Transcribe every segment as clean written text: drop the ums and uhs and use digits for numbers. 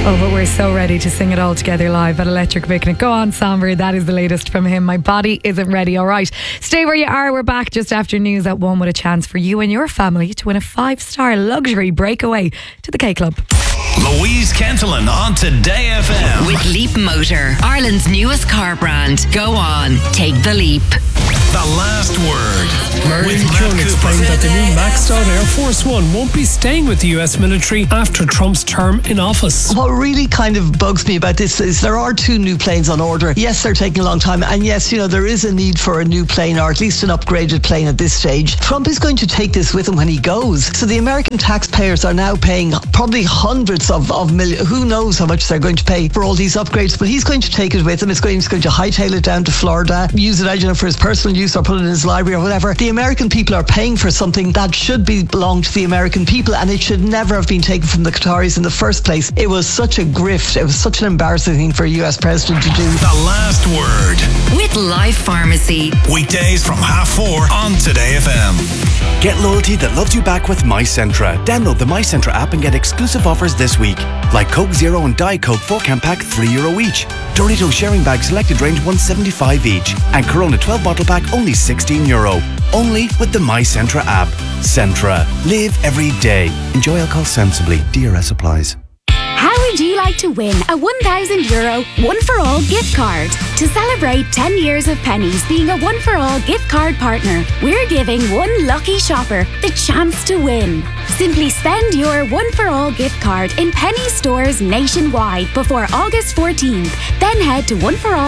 Oh, but we're so ready to sing it all together live at Electric Picnic. Go on, Samber. That is the latest from him. My body isn't ready. All right. Stay where you are. We're back just after news at 1 with a chance for you and your family to win a 5-star luxury breakaway to the K Club. Louise Kentelan on Today FM. With Leap Motor, Ireland's newest car brand. Go on, take the leap. The last word. Murray McCune explained that the new maxed-out Air Force One won't be staying with the US military after Trump's term in office. What really kind of bugs me about this is there are 2 new planes on order. Yes, they're taking a long time, and yes, there is a need for a new plane, or at least an upgraded plane at this stage. Trump is going to take this with him when he goes. So the American taxpayers are now paying probably hundreds of millions. Who knows how much they're going to pay for all these upgrades, but he's going to take it with him. He's going to hightail it down to Florida, use it, for his personal use, or put it in his library or whatever. The American people are paying for something that should belong to the American people, and it should never have been taken from the Qataris in the first place. It was such a grift. It was such an embarrassing thing for a US president to do. The last word. With Life Pharmacy. Weekdays from 4:30 on Today FM. Get loyalty that loves you back with MyCentra. Download the MyCentra app and get exclusive offers this week. Like Coke Zero and Diet Coke 4-can pack €3 each. Doritos sharing bag selected range $1.75 each. And Corona 12 bottle pack only €16. Only with the MyCentra app. Centra. Live every day. Enjoy alcohol sensibly. DRS applies. How would you like to win a €1,000 one-for-all gift card? To celebrate 10 years of Penneys being a one-for-all gift card partner, we're giving one lucky shopper the chance to win. Simply spend your one-for-all gift card in Penneys stores nationwide before August 14th. Then head to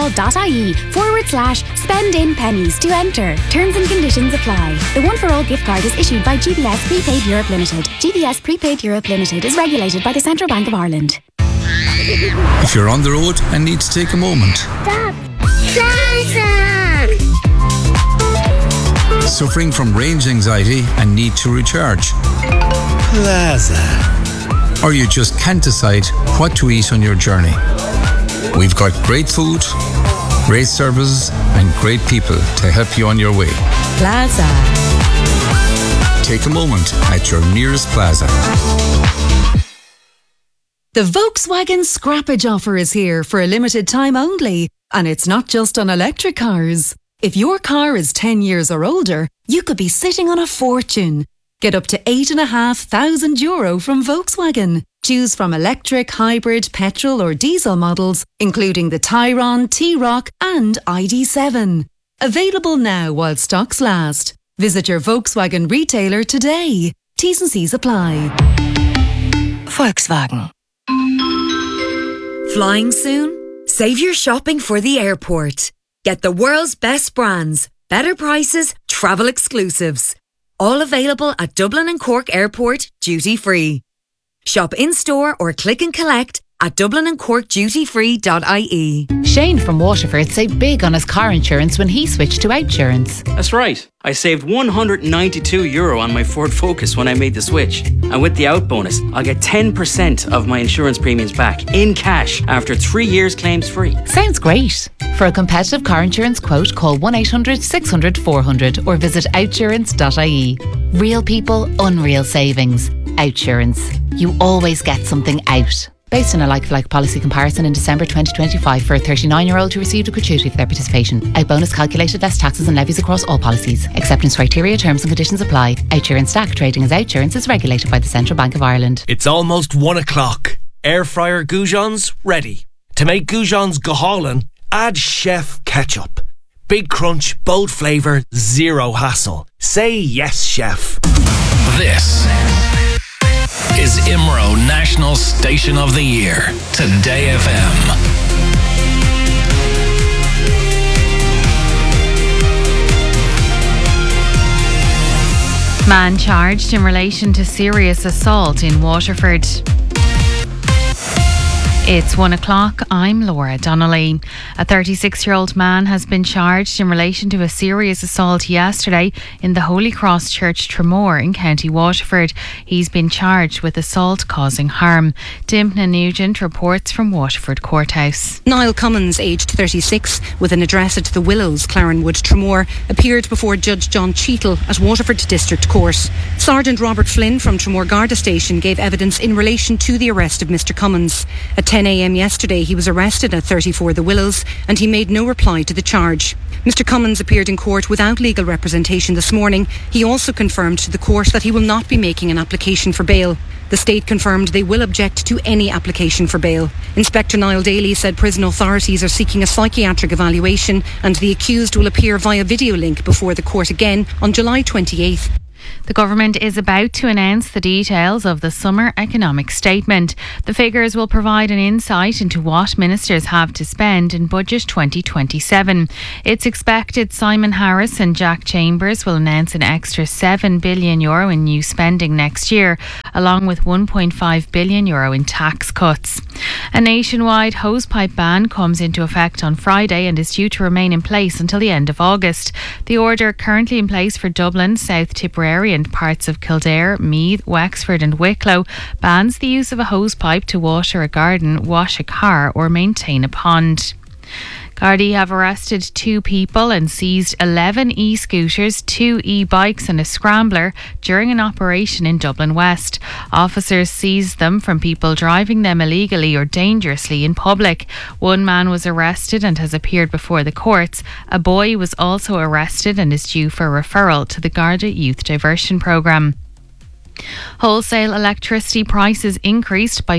oneforall.ie/spend-in-pennies to enter. Terms and conditions apply. The one-for-all gift card is issued by GBS Prepaid Europe Limited. GBS Prepaid Europe Limited is regulated by the Central Bank of Ireland. If you're on the road and need to take a moment. Stop. Plaza. Suffering from range anxiety and need to recharge. Plaza. Or you just can't decide what to eat on your journey. We've got great food, great services and great people to help you on your way. Plaza. Take a moment at your nearest Plaza. The Volkswagen Scrappage offer is here for a limited time only, and it's not just on electric cars. If your car is 10 years or older, you could be sitting on a fortune. Get up to €8,500 from Volkswagen. Choose from electric, hybrid, petrol or diesel models, including the Tayron, T-Roc and ID.7. Available now while stocks last. Visit your Volkswagen retailer today. T's and C's apply. Volkswagen. Flying soon? Save your shopping for the airport. Get the world's best brands, better prices, travel exclusives. All available at Dublin and Cork Airport, duty free. Shop in-store or click and collect at dublinandcorkdutyfree.ie. Shane from Waterford saved big on his car insurance when he switched to Outsurance. That's right. I saved €192 on my Ford Focus when I made the switch. And with the out bonus, I'll get 10% of my insurance premiums back in cash after 3 years claims free. Sounds great. For a competitive car insurance quote, call 1-800-600-400 or visit outsurance.ie. Real people, unreal savings. Outsurance. You always get something out. Based on a like-for-like policy comparison in December 2025 for a 39-year-old who received a gratuity for their participation. Out bonus calculated less taxes and levies across all policies. Acceptance criteria, terms and conditions apply. Outsurance Stack trading as Outsurance is regulated by the Central Bank of Ireland. It's almost 1 o'clock. Air fryer goujons ready. To make goujons gohalan, add chef ketchup. Big crunch, bold flavour, zero hassle. Say yes, chef. This is IMRO National Station of the Year. Today FM. Man charged in relation to serious assault in Waterford. It's 1 o'clock. I'm Laura Donnelly. A 36-year-old man has been charged in relation to a serious assault yesterday in the Holy Cross Church Tramore in County Waterford. He's been charged with assault causing harm. Dimna Nugent reports from Waterford Courthouse. Niall Cummins, aged 36, with an address at the Willows, Clarenwood, Tramore, appeared before Judge John Cheetle at Waterford District Court. Sergeant Robert Flynn from Tramore Garda Station gave evidence in relation to the arrest of Mr Cummins. At 10 a.m. yesterday, he was arrested at 34 The Willows and he made no reply to the charge. Mr Cummins appeared in court without legal representation this morning. He also confirmed to the court that he will not be making an application for bail. The state confirmed they will object to any application for bail. Inspector Niall Daly said prison authorities are seeking a psychiatric evaluation and the accused will appear via video link before the court again on July 28th. The government is about to announce the details of the summer economic statement. The figures will provide an insight into what ministers have to spend in Budget 2027. It's expected Simon Harris and Jack Chambers will announce an extra €7 billion in new spending next year, along with €1.5 billion in tax cuts. A nationwide hosepipe ban comes into effect on Friday and is due to remain in place until the end of August. The order currently in place for Dublin, South Tipperary and parts of Kildare, Meath, Wexford and Wicklow bans the use of a hosepipe to water a garden, wash a car or maintain a pond. Gardaí have arrested 2 people and seized 11 e-scooters, 2 e-bikes and a scrambler during an operation in Dublin West. Officers seized them from people driving them illegally or dangerously in public. One man was arrested and has appeared before the courts. A boy was also arrested and is due for referral to the Garda Youth Diversion Programme. Wholesale electricity prices increased by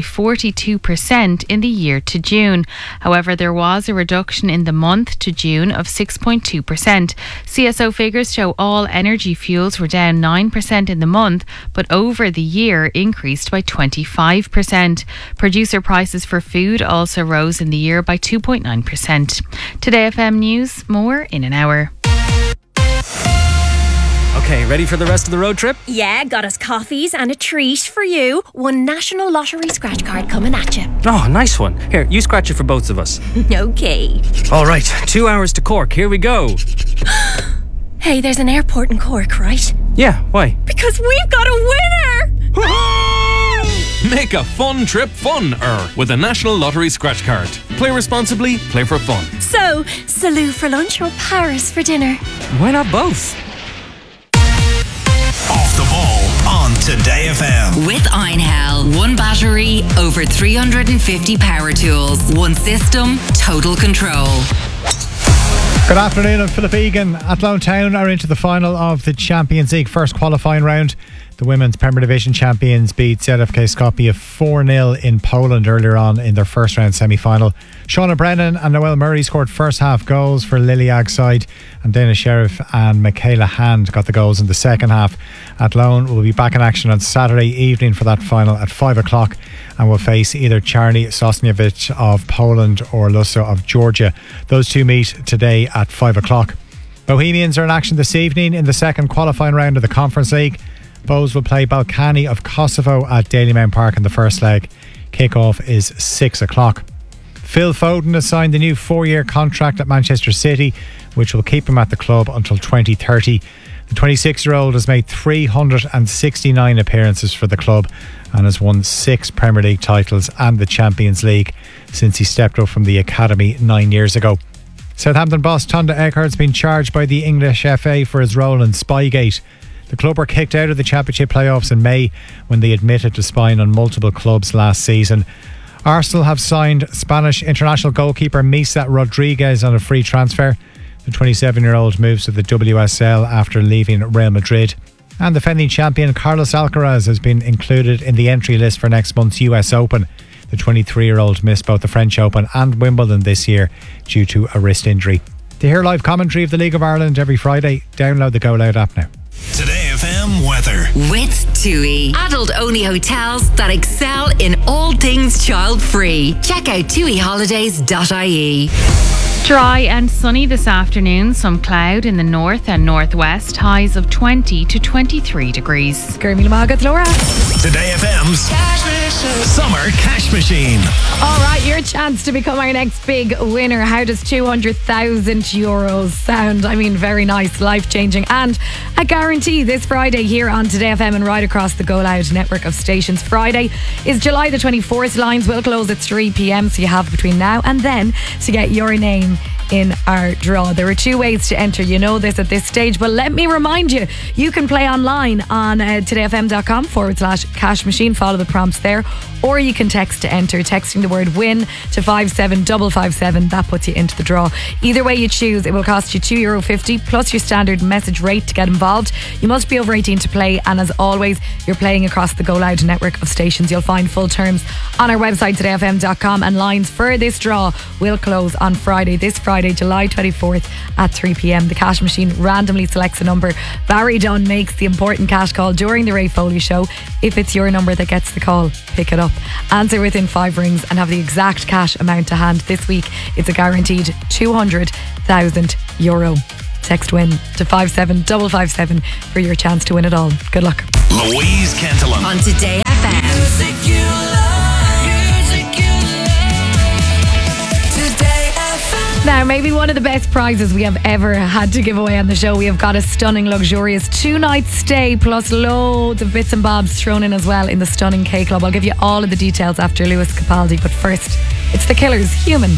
42% in the year to June. However, there was a reduction in the month to June of 6.2%. CSO figures show all energy fuels were down 9% in the month, but over the year increased by 25%. Producer prices for food also rose in the year by 2.9%. Today FM News, more in an hour. Okay, ready for the rest of the road trip? Yeah, got us coffees and a treat for you. One National Lottery scratch card coming at you. Oh, nice one. Here, you scratch it for both of us. Okay. All right, 2 hours to Cork. Here we go. Hey, there's an airport in Cork, right? Yeah, why? Because we've got a winner! Make a fun trip fun-er with a National Lottery scratch card. Play responsibly, play for fun. So, Salou for lunch or Paris for dinner? Why not both? Off the ball on Today FM. With Einhell. One battery, over 350 power tools. One system, total control. Good afternoon, I'm Philip Egan. Athlone Town are into the final of the Champions League first qualifying round. The Women's Premier Division champions beat ZFK Skopje 4-0 in Poland earlier on in their first round semi-final. Shauna Brennan and Noelle Murray scored first half goals for Liliag's side, and Dana Sheriff and Michaela Hand got the goals in the second half. Athlone will be back in action on Saturday evening for that final at 5 o'clock and will face either Czarny Sosnowiec of Poland or Lusso of Georgia. Those two meet today at 5 o'clock. Bohemians are in action this evening in the second qualifying round of the Conference League. Bohs will play Balkany of Kosovo at Dalymount Park in the first leg. Kick-off is 6 o'clock. Phil Foden has signed a new 4-year contract at Manchester City, which will keep him at the club until 2030. The 26-year-old has made 369 appearances for the club and has won 6 Premier League titles and the Champions League since he stepped up from the academy 9 years ago. Southampton boss Tonda Eckhardt's been charged by the English FA for his role in Spygate. The club were kicked out of the Championship playoffs in May when they admitted to spying on multiple clubs last season. Arsenal have signed Spanish international goalkeeper Misa Rodriguez on a free transfer. The 27-year-old moves to the WSL after leaving Real Madrid. And defending champion Carlos Alcaraz has been included in the entry list for next month's US Open. The 23-year-old missed both the French Open and Wimbledon this year due to a wrist injury. To hear live commentary of the League of Ireland every Friday, download the Go Loud app now. Today FM weather. With TUI. Adult-only hotels that excel in all things child-free. Check out tuiholidays.ie. Dry and sunny this afternoon. Some cloud in the north and northwest. Highs of 20 to 23 degrees. Gurmila Magat, Laura. Today FM's Summer Cash Machine. All right, your chance to become our next big winner. How does €200,000 sound? I mean, very nice, life-changing, and a guarantee this Friday here on Today FM and right across the Go Loud network of stations. Friday is July the 24th. Lines will close at 3 p.m, so you have between now and then to get your name in our draw. There are two ways to enter. You know this at this stage, but let me remind you, you can play online on todayfm.com/cash machine. Follow the prompts there, or you can text to enter, texting the word win to 57557. That puts you into the draw. Either way you choose, it will cost you €2.50 plus your standard message rate to get involved. You must be over 18 to play, and as always, you're playing across the Go Loud network of stations. You'll find full terms on our website todayfm.com, and lines for this draw will close on Friday, this Friday, July 24th at 3 p.m. The cash machine randomly selects a number. Barry Dunn makes the important cash call during the Ray Foley show. If it's your number that gets the call, pick it up. Answer within 5 rings and have the exact cash amount to hand. This week, it's a guaranteed €200,000. Text win to 57557 for your chance to win it all. Good luck. Louise Cantillon on Today FM. Now, maybe one of the best prizes we have ever had to give away on the show. We have got a stunning, luxurious 2-night stay plus loads of bits and bobs thrown in as well in the stunning K Club. I'll give you all of the details after Lewis Capaldi, but first, it's The Killers, Human.